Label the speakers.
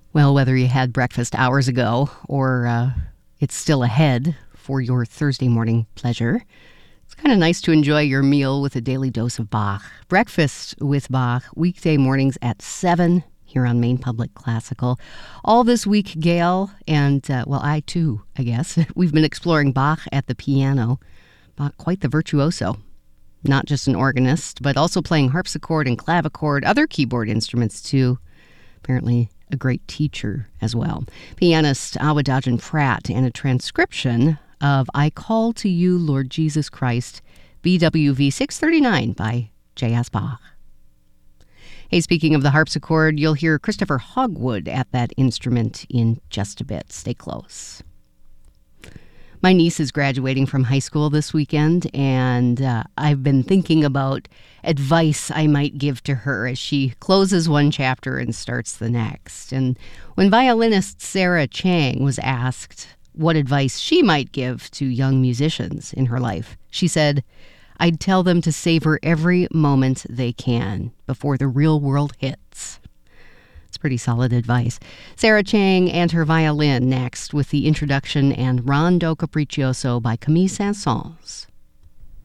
Speaker 1: Well, whether you had breakfast hours ago or it's still ahead for your Thursday morning pleasure, it's kind of nice to enjoy your meal with a daily dose of Bach. Breakfast with Bach, weekday mornings at 7 here on Maine Public Classical. All this week, Gail and, I too, I guess, we've been exploring Bach at the piano. Bach, quite the virtuoso. Not just an organist, but also playing harpsichord and clavichord, other keyboard instruments too. Apparently a great teacher as well. Pianist Awadagin Pratt, and a transcription of I Call to You, Lord Jesus Christ, BWV 639 by J.S. Bach. Hey, speaking of the harpsichord, you'll hear Christopher Hogwood at that instrument in just a bit. Stay close. My niece is graduating from high school this weekend, and I've been thinking about advice I might give to her as she closes one chapter and starts the next. And when violinist Sarah Chang was asked what advice she might give to young musicians in her life, she said, "I'd tell them to savor every moment they can before the real world hits." It's pretty solid advice. Sarah Chang and her violin next with the introduction and Rondo Capriccioso by Camille Saint-Saëns.